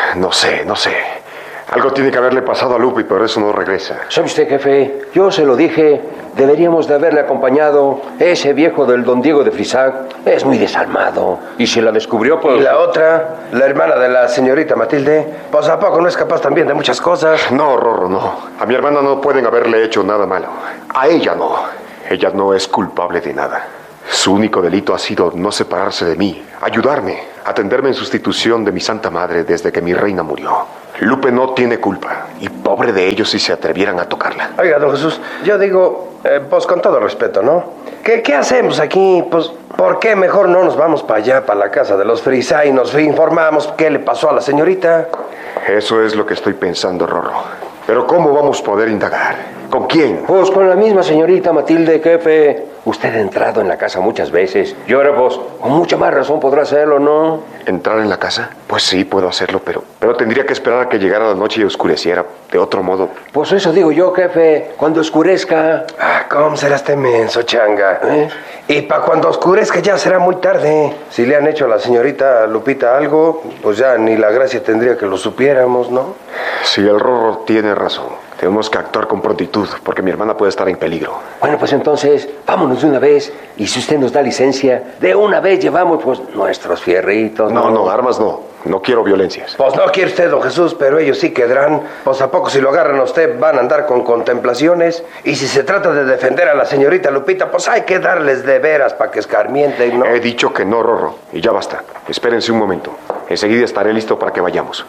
No sé. Algo tiene que haberle pasado a Lupe y por eso no regresa. ¿Sabe usted, jefe? Yo se lo dije. Deberíamos de haberle acompañado. Ese viejo del don Diego de Frisac es muy desalmado. Y si la descubrió, pues... Y la otra, la hermana de la señorita Matilde, pues ¿a poco no es capaz también de muchas cosas? No, Rorro, no. A mi hermana no pueden haberle hecho nada malo. A ella no. Ella no es culpable de nada. Su único delito ha sido no separarse de mí, ayudarme, atenderme en sustitución de mi santa madre desde que mi reina murió. Lupe no tiene culpa, y pobre de ellos si se atrevieran a tocarla. Oiga, don Jesús, yo digo, pues con todo respeto, ¿no? ¿Qué hacemos aquí? Pues, ¿por qué mejor no nos vamos para allá, para la casa de los Frisac y nos informamos qué le pasó a la señorita? Eso es lo que estoy pensando, Rorro. Pero ¿cómo vamos a poder indagar? ¿Con quién? Pues con la misma señorita Matilde, jefe. Usted ha entrado en la casa muchas veces. Y ahora, pues, con mucha más razón podrá hacerlo, ¿no? ¿Entrar en la casa? Pues sí, puedo hacerlo, pero tendría que esperar a que llegara la noche y oscureciera. De otro modo... Pues eso digo yo, jefe. Cuando oscurezca... Ah, ¿cómo será este menso, changa? Y para cuando oscurezca ya será muy tarde. Si le han hecho a la señorita Lupita algo, pues ya ni la gracia tendría que lo supiéramos, ¿no? Sí, el Rorro tiene razón. Tenemos que actuar con prontitud, porque mi hermana puede estar en peligro. Bueno, pues entonces, vámonos de una vez. Y si usted nos da licencia, de una vez llevamos, pues, nuestros fierritos. No, armas no. No quiero violencias. Pues no quiere usted, don Jesús, pero ellos sí quedarán. Pues a poco si lo agarran a usted van a andar con contemplaciones. Y si se trata de defender a la señorita Lupita, pues hay que darles de veras para que escarmienten, ¿no? He dicho que no, Rorro. Y ya basta. Espérense un momento. Enseguida estaré listo para que vayamos.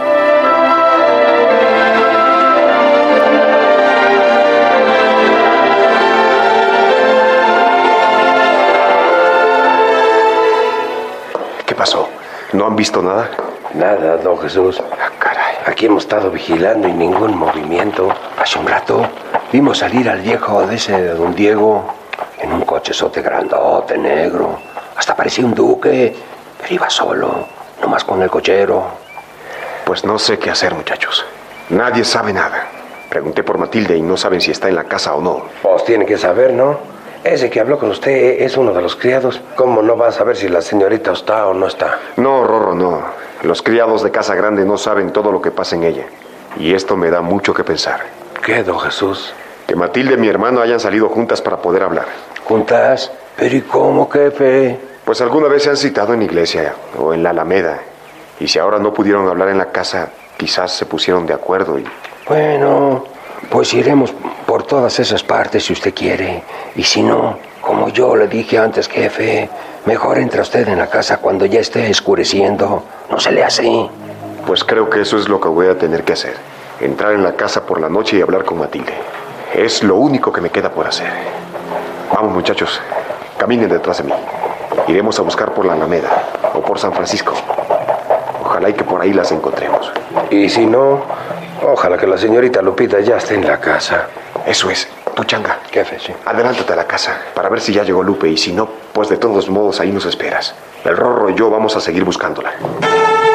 ¿Qué pasó? ¿No han visto nada? Nada, don Jesús. Ah, caray. Aquí hemos estado vigilando y ningún movimiento. Hace un rato vimos salir al viejo de ese de don Diego en un cochezote grandote, negro. Hasta parecía un duque, pero iba solo, nomás con el cochero. Pues no sé qué hacer, muchachos. Nadie sabe nada. Pregunté por Matilde y no saben si está en la casa o no. Pues tiene que saber, ¿no? Ese que habló con usted es uno de los criados. ¿Cómo no va a saber si la señorita está o no está? No, Rorro, no. Los criados de Casa Grande no saben todo lo que pasa en ella. Y esto me da mucho que pensar. ¿Qué, don Jesús? Que Matilde y mi hermano hayan salido juntas para poder hablar. ¿Juntas? ¿Pero y cómo, jefe? Pues alguna vez se han citado en iglesia o en la Alameda. Y si ahora no pudieron hablar en la casa, quizás se pusieron de acuerdo y... Bueno, pues iremos por todas esas partes si usted quiere. Y si no, como yo le dije antes, jefe, mejor entra usted en la casa cuando ya esté oscureciendo. No se le hace. Pues creo que eso es lo que voy a tener que hacer. Entrar en la casa por la noche y hablar con Matilde. Es lo único que me queda por hacer. Vamos, muchachos, caminen detrás de mí. Iremos a buscar por la Alameda o por San Francisco. Ojalá y que por ahí las encontremos. Y si no, ojalá que la señorita Lupita ya esté en la casa. Eso es. Tú, changa. Jefe, sí. Adelántate a la casa para ver si ya llegó Lupe y si no, pues de todos modos ahí nos esperas. El Rorro y yo vamos a seguir buscándola.